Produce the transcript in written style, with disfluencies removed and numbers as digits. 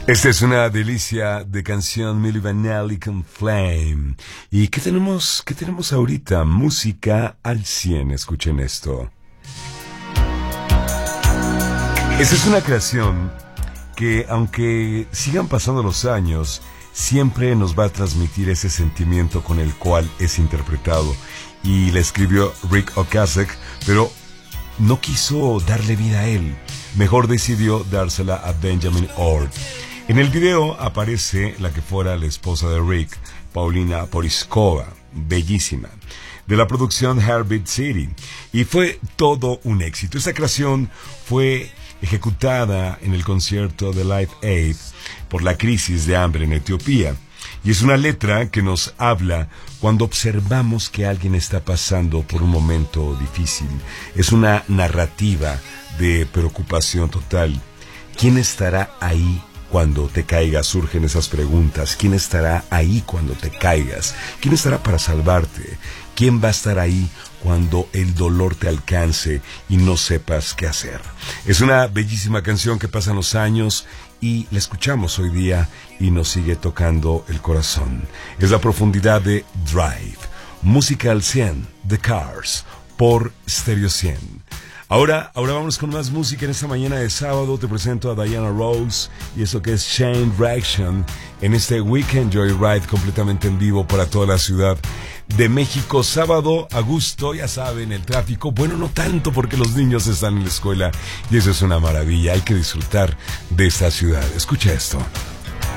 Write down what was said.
Esta es una delicia de canción, Milli Vanilli con Flame. ¿Y qué tenemos ahorita? Música al 100, escuchen esto. Esta es una creación que, aunque sigan pasando los años, siempre nos va a transmitir ese sentimiento con el cual es interpretado. Y la escribió Rick Ocasek, pero no quiso darle vida a él. Mejor decidió dársela a Benjamin Ord. En el video aparece la que fuera la esposa de Rick, Paulina Porizkova, bellísima, de la producción Heartbeat City, y fue todo un éxito. Esta creación fue ejecutada en el concierto de Live Aid por la crisis de hambre en Etiopía, y es una letra que nos habla cuando observamos que alguien está pasando por un momento difícil. Es una narrativa de preocupación total. ¿Quién estará ahí cuando te caigas? Surgen esas preguntas. ¿Quién estará ahí cuando te caigas? ¿Quién estará para salvarte? ¿Quién va a estar ahí cuando el dolor te alcance y no sepas qué hacer? Es una bellísima canción que pasan los años y la escuchamos hoy día y nos sigue tocando el corazón. Es la profundidad de Drive. Música al 100, The Cars, por Stereo 100. Ahora vamos con más música en esta mañana de sábado. Te presento a Diana Rose y eso que es Chain Reaction en este Weekend Joyride completamente en vivo para toda la ciudad de México. Sábado a gusto, ya saben, el tráfico, bueno, no tanto porque los niños están en la escuela y eso es una maravilla. Hay que disfrutar de esta ciudad. Escucha esto.